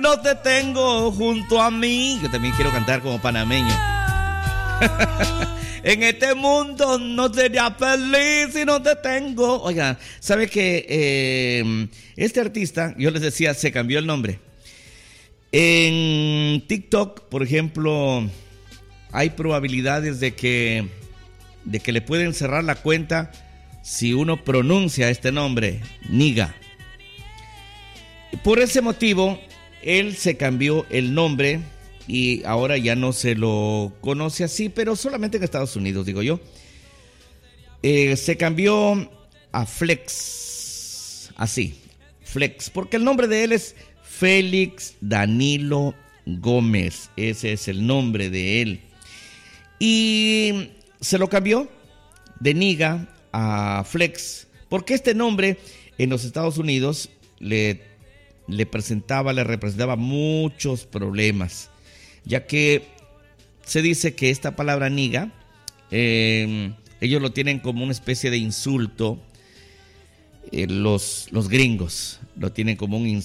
No te tengo junto a mí. Yo también quiero cantar como panameño. En este mundo no sería feliz si no te tengo. Oiga, ¿sabe que este artista, yo les decía, se cambió el nombre? En TikTok, por ejemplo, hay probabilidades de que le pueden cerrar la cuenta si uno pronuncia este nombre, Niga. Por ese motivo, él se cambió el nombre y ahora ya no se lo conoce así, pero solamente en Estados Unidos, digo yo. Se cambió a Flex, así, Flex, porque el nombre de él es Félix Danilo Gómez. Ese es el nombre de él. Y se lo cambió de Niga a Flex, porque este nombre en los Estados Unidos le representaba muchos problemas, ya que se dice que esta palabra niga, ellos lo tienen como una especie de insulto, los gringos lo tienen como un